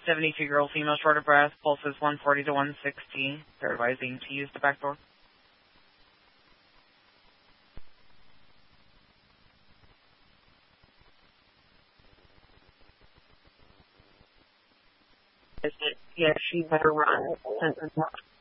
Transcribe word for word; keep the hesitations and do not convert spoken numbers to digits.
seventy-two-year-old female, short of breath, pulse is one forty to one sixty. They're advising to use the back door. Yeah, she better run.